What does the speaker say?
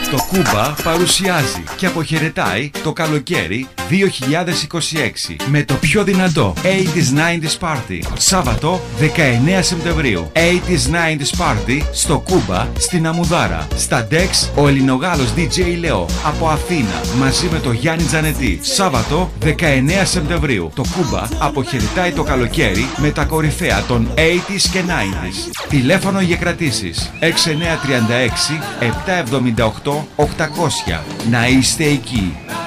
Το Κούμπα παρουσιάζει και αποχαιρετάει το καλοκαίρι 2026 με το πιο δυνατό 80s 90s Party. Σάββατο 19 Σεπτεμβρίου. 80s 90s Party στο Κούμπα στην Αμουδάρα. Στα Dex ο Ελληνογάλος DJ Λεό από Αθήνα μαζί με το Γιάννη Τζανετή. Σάββατο 19 Σεπτεμβρίου. Το Κούμπα αποχαιρετάει το καλοκαίρι με τα κορυφαία των 80s και 90s. Τηλέφωνο για κρατήσεις 6936 778 800. Να είστε εκεί.